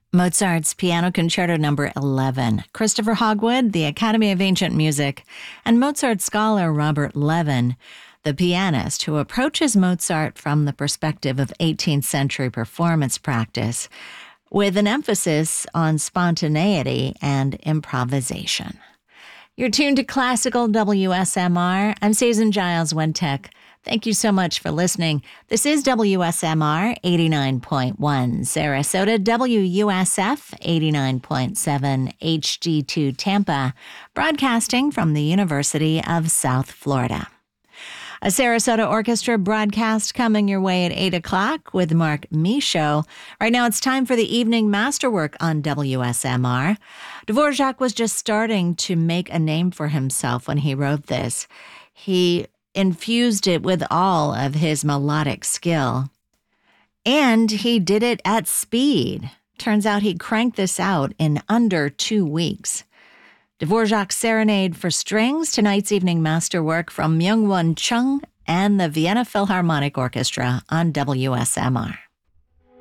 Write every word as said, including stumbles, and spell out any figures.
Mozart's Piano Concerto Number eleven, Christopher Hogwood, the Academy of Ancient Music, and Mozart scholar Robert Levin, the pianist who approaches Mozart from the perspective of eighteenth century performance practice, with an emphasis on spontaneity and improvisation. You're tuned to Classical W S M R. I'm Susan Giles Wendtek. Thank you so much for listening. This is W S M R eighty-nine point one Sarasota, W U S F eighty-nine point seven H G two Tampa, broadcasting from the University of South Florida. A Sarasota Orchestra broadcast coming your way at eight o'clock with Mark Michaud. Right now it's time for the evening masterwork on W S M R. Dvorak was just starting to make a name for himself when he wrote this. He infused it with all of his melodic skill. And he did it at speed. Turns out he cranked this out in under two weeks. Dvorak's Serenade for Strings, tonight's evening masterwork from Myung-Won Chung and the Vienna Philharmonic Orchestra on W S M R.